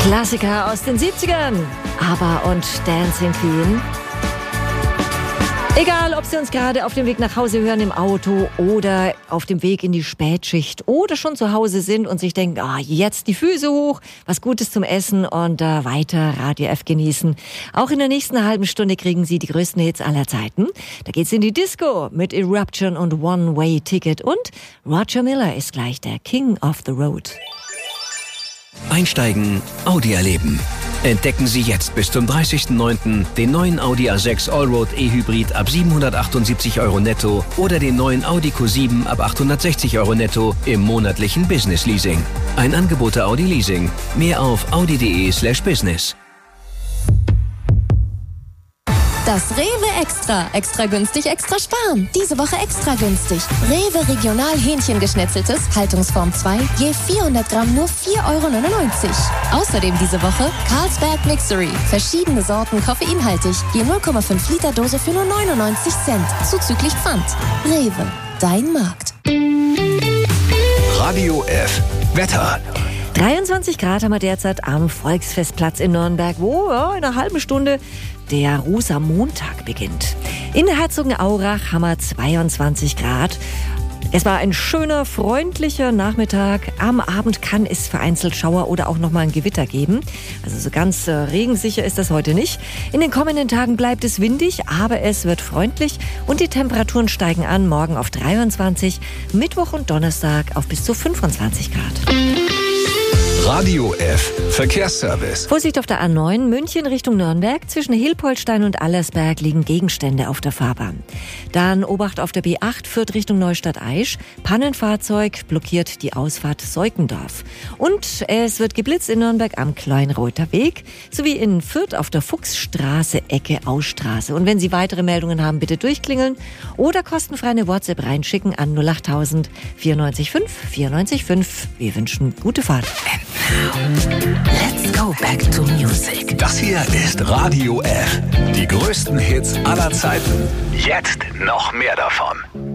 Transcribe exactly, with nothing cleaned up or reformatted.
Klassiker aus den siebzigern. ABBA und Dancing Queen. Egal, ob Sie uns gerade auf dem Weg nach Hause hören im Auto oder auf dem Weg in die Spätschicht oder schon zu Hause sind und sich denken, ah, jetzt die Füße hoch, was Gutes zum Essen und äh, weiter Radio F genießen. Auch in der nächsten halben Stunde kriegen Sie die größten Hits aller Zeiten. Da geht's in die Disco mit Eruption und One Way Ticket und Roger Miller ist gleich der King of the Road. Einsteigen, Audi erleben. Entdecken Sie jetzt bis zum dreißigsten neunten den neuen Audi A sechs Allroad E-Hybrid ab siebenhundertachtundsiebzig Euro netto oder den neuen Audi Q sieben ab achthundertsechzig Euro netto im monatlichen Business Leasing. Ein Angebot der Audi Leasing. Mehr auf audi.de slash business. Das Rewe Extra. Extra günstig, extra sparen. Diese Woche extra günstig. Rewe Regional Hähnchengeschnetzeltes, Haltungsform zwei, je vierhundert Gramm nur vier Euro neunundneunzig. Außerdem diese Woche Carlsberg Mixery. Verschiedene Sorten koffeinhaltig, je null Komma fünf Liter Dose für nur neunundneunzig Cent. Zuzüglich Pfand. Rewe, dein Markt. Radio F. Wetter. dreiundzwanzig Grad haben wir derzeit am Volksfestplatz in Nürnberg, wo ja, in einer halben Stunde der Rosa-Montag beginnt. In Herzogenaurach haben wir zweiundzwanzig Grad. Es war ein schöner, freundlicher Nachmittag. Am Abend kann es vereinzelt Schauer oder auch nochmal ein Gewitter geben. Also so ganz äh, regensicher ist das heute nicht. In den kommenden Tagen bleibt es windig, aber es wird freundlich und die Temperaturen steigen an. Morgen auf dreiundzwanzig, Mittwoch und Donnerstag auf bis zu fünfundzwanzig Grad. Radio F. Verkehrsservice. Vorsicht auf der A neun, München Richtung Nürnberg. Zwischen Hilpoltstein und Allersberg liegen Gegenstände auf der Fahrbahn. Dann Obacht auf der B acht, Fürth Richtung Neustadt-Aisch. Pannenfahrzeug blockiert die Ausfahrt Seukendorf. Und es wird geblitzt in Nürnberg am Kleinreuther Weg, sowie in Fürth auf der Fuchsstraße, Ecke Ausstraße. Und wenn Sie weitere Meldungen haben, bitte durchklingeln oder kostenfrei eine WhatsApp reinschicken an null achttausend vierundneunzig fünf vierundneunzig fünf. Wir wünschen gute Fahrt. Let's go back to music. Das hier ist Radio F. Die größten Hits aller Zeiten. Jetzt noch mehr davon.